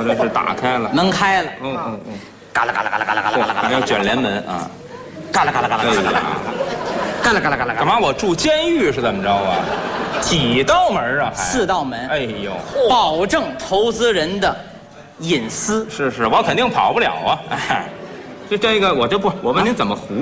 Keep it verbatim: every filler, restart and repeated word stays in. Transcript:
啊，这是打开了， 门开了， 嗯嗯嗯， 嘎啦嘎啦嘎啦嘎啦嘎啦嘎啦嘎啦， 还有卷帘门啊， 嘎啦嘎啦嘎啦嘎啦嘎啦，嘎啦嘎啦嘎啦干嘛？我住监狱是怎么着啊？几道门啊？还四道门， 哎呦， 保证投资人的隐私。 是是，我肯定跑不了啊！哎，这这个我就不，我问您怎么胡